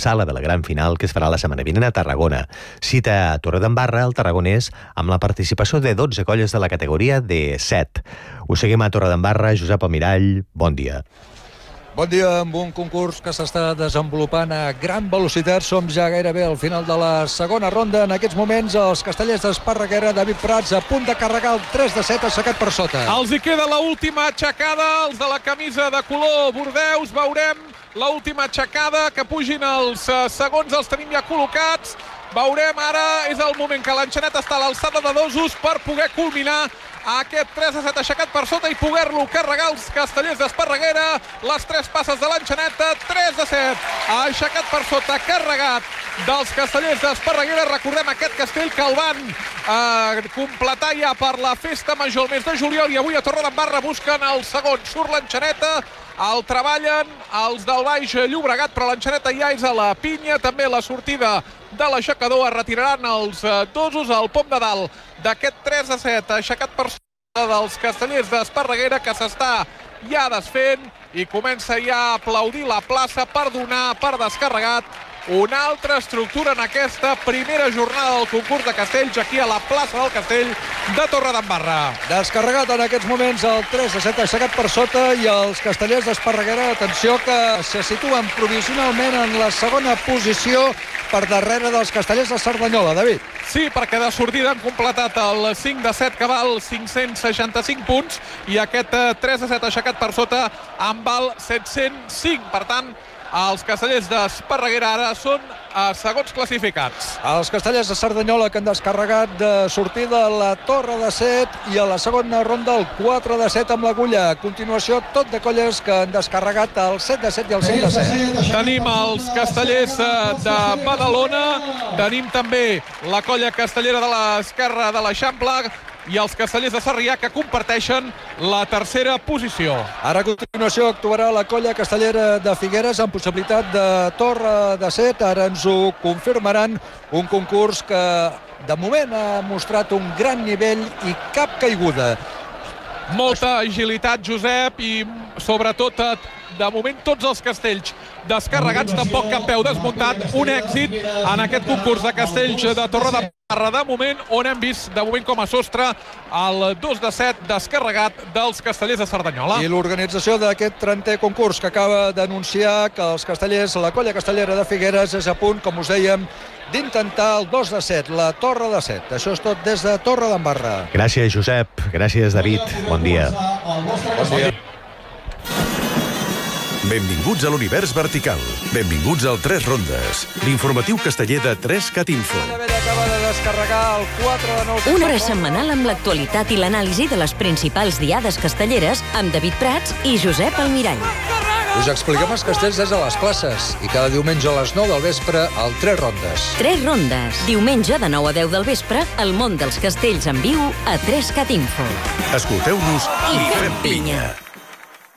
antessala de la gran final que es farà la setmana vinent a Tarragona. Cita a Torredembarra, el tarragonès, amb la participació de 12 colles de la categoria de 7. Ho seguim a Torredembarra. Josep Almirall, bon dia. Bon dia, amb un concurs que s'està desenvolupant a gran velocitat. Som ja gairebé al final de la segona ronda. En aquests moments, els castellers d'Esparreguera, David Prats, a punt de carregar el 3-7 aixecat per sota. Els hi queda l'última aixecada, els de la camisa de color bordeus. Veurem l'última aixecada, que pugin els segons, els tenim ja col·locats. Veurem ara, és el moment que l'enxaneta està a l'alçada de dosos per poder culminar aquest 3-7 aixecat per sota i poder-lo carregar els castellers d'Esparreguera. Les 3 passes de l'enxaneta, 3-7 aixecat per sota, carregat dels castellers d'Esparreguera. Recordem aquest castell que el van completar ja per la festa major el mes de juliol, i avui a Torredembarra busquen el segon. Surt l'enxaneta, el treballen els del Baix Llobregat, però l'enxaneta ja és a la pinya. També la sortida de l'aixecador, es retiraran els dosos al pom de dalt d'aquest 3-7 aixecat per sota dels castellers d'Esparreguera, que s'està ja desfent i comença ja a aplaudir la plaça per donar per descarregat una altra estructura en aquesta primera jornada del concurs de castells aquí a la plaça del Castell de Torredembarra. Descarregat en aquests moments el 3-7 aixecat per sota, i els castellers d'Esparreguera, atenció, que se situen provisionalment en la segona posició per darrere dels castellers de Cerdanyola. David. Sí, perquè de sortida han completat el 5-7, que val 565 punts, i aquest 3-7 aixecat per sota en val 705. Per tant, els castellers d'Esparreguera ara són segons classificats. Els castellers de Cerdanyola, que han descarregat de sortida la torre de 7, i a la segona ronda el 4-7 amb l'Agulla. A continuació, tot de colles que han descarregat el 7-7 i el 5-7. Tenim els castellers de Badalona, tenim també la colla castellera de l'esquerra de l'Eixample i els castellers de Sarrià, que comparteixen la tercera posició. Ara a continuació actuarà la colla castellera de Figueres amb possibilitat de torre de 7. Ara ens ho confirmaran. Un concurs que de moment ha mostrat un gran nivell i cap caiguda. Molta agilitat, Josep, i sobretot de moment tots els castells descarregats, tampoc cap peu desmuntat. Un èxit en aquest concurs de castells de Torredembarra de moment, on hem vist de moment com a sostre el 2-7 descarregat dels castellers de Cerdanyola. I l'organització d'aquest 30è concurs, que acaba d'anunciar que els castellers, la colla castellera de Figueres, és a punt, com us dèiem, d'intentar el 2-7, la torre de 7. Això és tot des de Torredembarra. Gràcies, Josep. Gràcies, David. Bon dia. Bon dia. Benvinguts a l'univers vertical. Benvinguts al 3 Rondes, l'informatiu casteller de 3Cat Info. Acaba de descarregar el 4-9... Una hora setmanal amb l'actualitat i l'anàlisi de les principals diades castelleres amb David Prats i Josep Almirall. Us expliquem els castells des de les places, i cada diumenge a les 9 del vespre al 3 Rondes. 3 Rondes. Diumenge de 9 a 10 del vespre, el món dels castells en viu a 3Cat Info. Escolteu-nos I fem pinya.